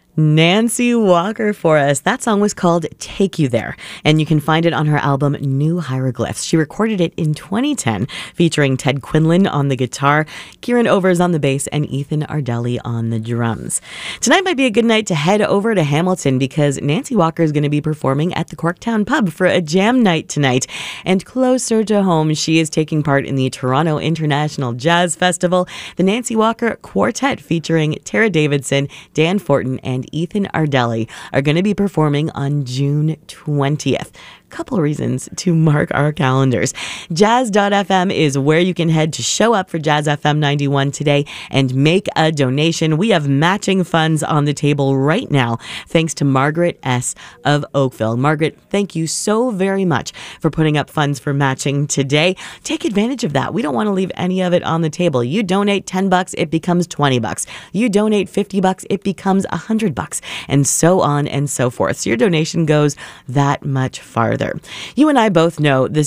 Nancy Walker for us. That song was called Take You There, and you can find it on her album New Hieroglyphs. She recorded it in 2010, featuring Ted Quinlan on the guitar, Kieran Overs on the bass, and Ethan Ardelli on the drums. Tonight might be a good night to head over to Hamilton because Nancy Walker is going to be performing at the Corktown Pub for a jam night tonight. And closer to home, she is taking part in the Toronto International Jazz Festival. The Nancy Walker Quartet featuring Tara Davidson, Dan Fortin, and Ethan Ardelli are going to be performing on June 20th. Couple reasons to mark our calendars. Jazz.fm is where you can head to show up for Jazz FM 91 today and make a donation. We have matching funds on the table right now, thanks to Margaret S. of Oakville. Margaret, thank you so very much for putting up funds for matching today. Take advantage of that. We don't want to leave any of it on the table. You donate $10, it becomes $20. You donate $50, it becomes $100, and so on and so forth. So your donation goes that much farther. You and I both know this